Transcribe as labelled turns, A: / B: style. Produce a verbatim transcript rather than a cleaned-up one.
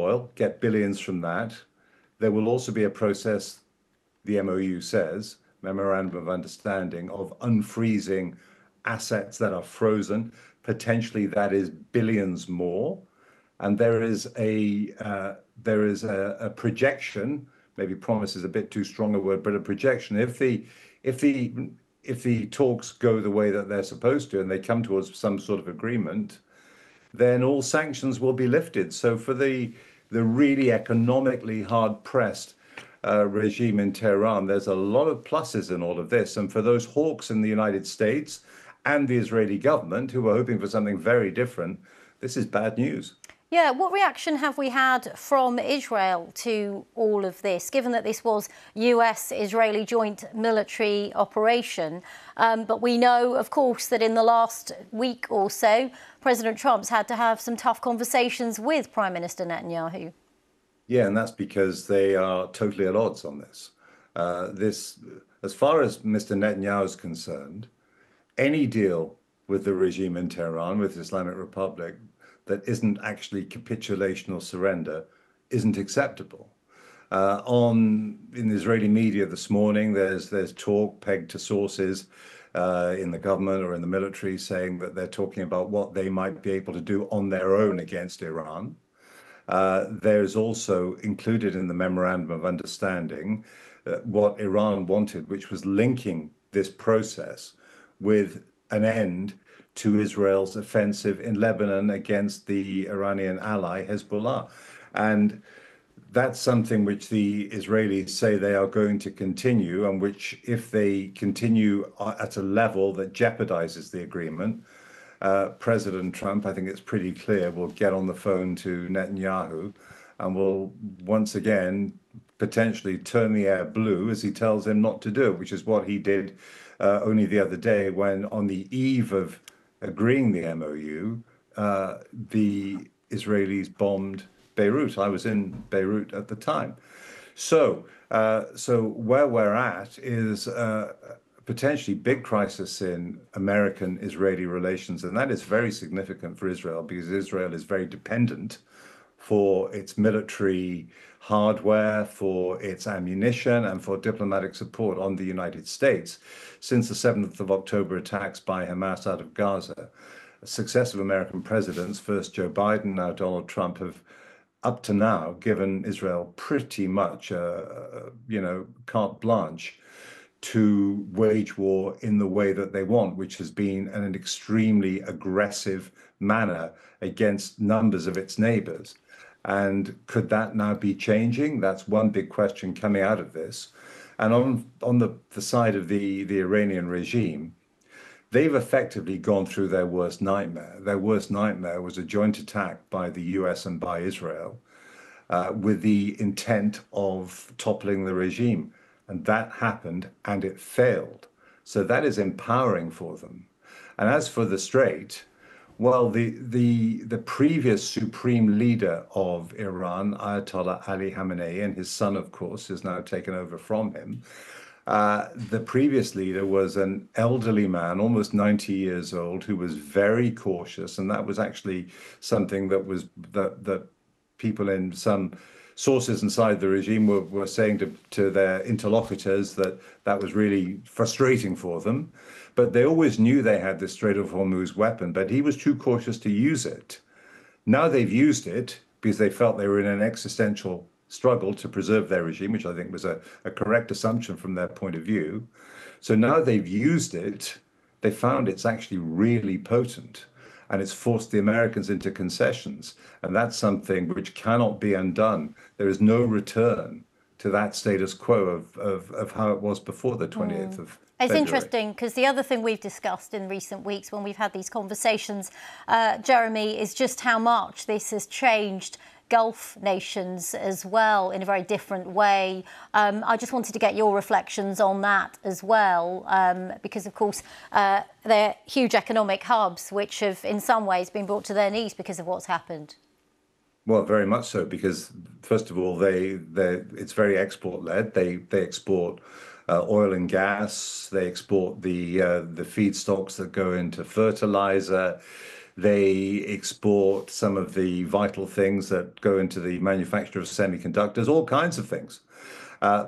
A: oil, get billions from that. There will also be a process, the M O U says, Memorandum of Understanding, of unfreezing assets that are frozen. Potentially that is billions more. And there is a uh, there is a, a projection, maybe promise is a bit too strong a word, but a projection. If the if the if the talks go the way that they're supposed to and they come towards some sort of agreement, then all sanctions will be lifted. So for the the really economically hard pressed uh, regime in Tehran, there's a lot of pluses in all of this. And for those hawks in the United States and the Israeli government who are hoping for something very different, this is bad news.
B: Yeah, what reaction have we had from Israel to all of this, given that this was U S-Israeli joint military operation? Um, but we know, of course, that in the last week or so, President Trump's had to have some tough conversations with Prime Minister Netanyahu.
A: Yeah, and that's because they are totally at odds on this. Uh, this, as far as Mister Netanyahu is concerned, any deal with the regime in Tehran, with the Islamic Republic, that isn't actually capitulation or surrender isn't acceptable. Uh, on in the Israeli media this morning, there's there's talk pegged to sources uh, in the government or in the military saying that they're talking about what they might be able to do on their own against Iran. Uh, there's also included in the Memorandum of Understanding uh, what Iran wanted, which was linking this process with an end to Israel's offensive in Lebanon against the Iranian ally Hezbollah. And that's something which the Israelis say they are going to continue, and which, if they continue at a level that jeopardizes the agreement, uh, President Trump, I think it's pretty clear, will get on the phone to Netanyahu and will once again potentially turn the air blue as he tells him not to do it, which is what he did uh, only the other day when, on the eve of agreeing the M O U, uh, the Israelis bombed Beirut. I was in Beirut at the time. So, uh, so where we're at is uh, potentially big crisis in American-Israeli relations, and that is very significant for Israel because Israel is very dependent for its military hardware, for its ammunition, and for diplomatic support on the United States. Since the seventh of October attacks by Hamas out of Gaza, successive American presidents, first Joe Biden, now Donald Trump, have up to now given Israel pretty much, uh, you know, carte blanche to wage war in the way that they want, which has been in an extremely aggressive manner against numbers of its neighbors. And could that now be changing? That's one big question coming out of this. And on on the, the side of the, the Iranian regime, they've effectively gone through their worst nightmare. Their worst nightmare was a joint attack by the U S and by Israel uh, with the intent of toppling the regime. And that happened and it failed. So that is empowering for them. And as for the Strait, well, the, the, the previous supreme leader of Iran, Ayatollah Ali Khamenei, and his son, of course, has now taken over from him. Uh, the previous leader was an elderly man, almost ninety years old, who was very cautious. And that was actually something that was that, that people in some sources inside the regime were, were saying to, to their interlocutors that that was really frustrating for them. But they always knew they had this Strait of Hormuz weapon, but he was too cautious to use it. Now they've used it because they felt they were in an existential struggle to preserve their regime, which I think was a, a correct assumption from their point of view. So now they've used it, they found it's actually really potent, and it's forced the Americans into concessions. And that's something which cannot be undone. There is no return to that status quo of, of, of how it was before the twentieth mm. of
B: It's
A: February.
B: Interesting because the other thing we've discussed in recent weeks when we've had these conversations, uh, Jeremy, is just how much this has changed Gulf nations as well in a very different way. Um, I just wanted to get your reflections on that as well, um, because, of course, uh, they're huge economic hubs which have in some ways been brought to their knees because of what's happened.
A: Well, very much so, because, first of all, they they it's very export-led. They, they export uh, oil and gas. They export the, uh, the feedstocks that go into fertilizer. They export some of the vital things that go into the manufacture of semiconductors, all kinds of things. Uh,